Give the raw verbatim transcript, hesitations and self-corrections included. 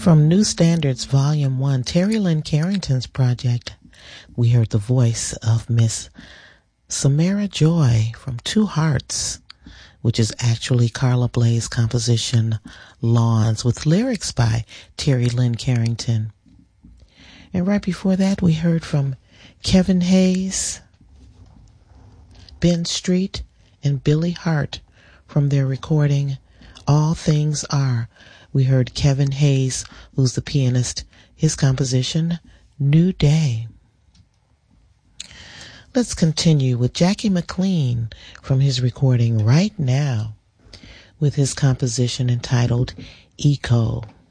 From New Standards, Volume one, Terry Lynn Carrington's project, we heard the voice of Miss Samara Joy from Two Hearts, which is actually Carla Bley's composition, Lawns, with lyrics by Terry Lynn Carrington. And right before that, we heard from Kevin Hayes, Ben Street, and Billy Hart from their recording, All Things Are. We heard Kevin Hayes, who's the pianist, his composition, New Day. Let's continue with Jackie McLean from his recording Right Now with his composition entitled Eco.